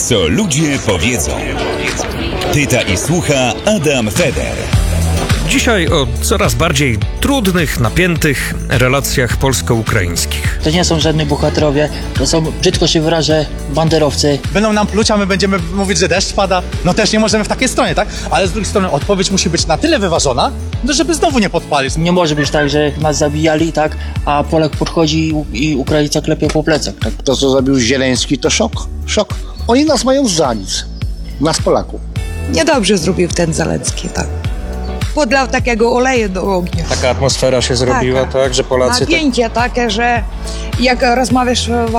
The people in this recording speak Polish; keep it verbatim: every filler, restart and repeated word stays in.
Co ludzie powiedzą. Pyta i słucha Adam Feder. Dzisiaj o coraz bardziej trudnych, napiętych relacjach polsko-ukraińskich. To nie są żadni bohaterowie, to są, brzydko się wyrażę, banderowcy. Będą nam pluć, a my będziemy mówić, że deszcz pada. No też nie możemy w takiej stronie, tak? Ale z drugiej strony odpowiedź musi być na tyle wyważona, no żeby znowu nie podpalić. Nie może być tak, że nas zabijali, tak, a Polak podchodzi i Ukraińca klepie po plecach, tak. To, co zrobił Zieleński, to szok. Szok. Oni nas mają za nic. Nas, Polaków. Niedobrze zrobił ten Zelenski, tak. Podlał takiego oleju do ognia. Taka atmosfera się zrobiła, Taka. tak, że Polacy... Napięcie takie, że jak rozmawiasz w